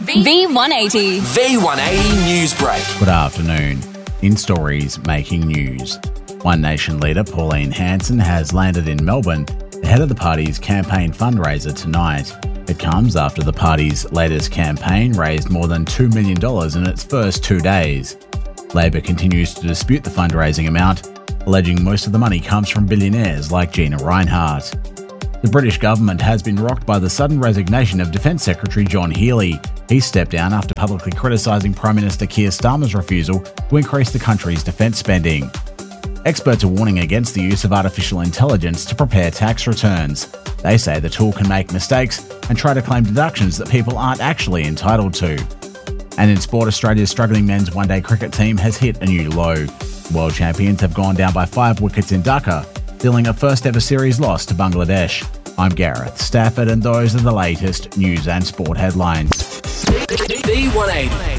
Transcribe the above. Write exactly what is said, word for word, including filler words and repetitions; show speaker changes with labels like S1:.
S1: V one eighty.
S2: V one eighty News Break.
S3: Good afternoon. In stories making news, One Nation leader Pauline Hanson has landed in Melbourne ahead of the party's campaign fundraiser tonight. It comes after the party's latest campaign raised more than two million dollars in its first two days. Labor continues to dispute the fundraising amount, alleging most of the money comes from billionaires like Gina Rinehart. The British government has been rocked by the sudden resignation of Defence Secretary John Healey. He stepped down after publicly criticising Prime Minister Keir Starmer's refusal to increase the country's defence spending. Experts are warning against the use of artificial intelligence to prepare tax returns. They say the tool can make mistakes and try to claim deductions that people aren't actually entitled to. And in sport, Australia's struggling men's one-day cricket team has hit a new low. World champions have gone down by five wickets in Dhaka, dealing a first-ever series loss to Bangladesh. I'm Gareth Stafford, and those are the latest news and sport headlines.
S2: V one eighty.